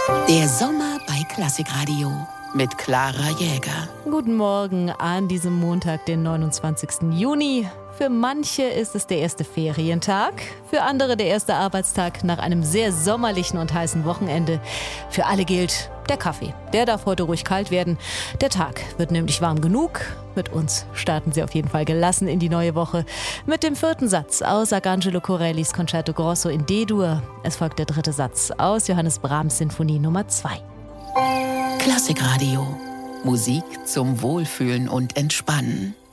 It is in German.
Der Sommer bei Klassikradio mit Clara Jäger. Guten Morgen an diesem Montag, den 29. Juni. Für manche ist es der erste Ferientag, für andere der erste Arbeitstag nach einem sehr sommerlichen und heißen Wochenende. Für alle gilt der Kaffee. Der darf heute ruhig kalt werden. Der Tag wird nämlich warm genug. Mit uns starten Sie auf jeden Fall gelassen in die neue Woche mit dem 4. Satz aus Arcangelo Corellis Concerto Grosso in D-Dur. Es folgt der 3. Satz aus Johannes Brahms Sinfonie Nummer 2. Klassikradio. Musik zum Wohlfühlen und Entspannen.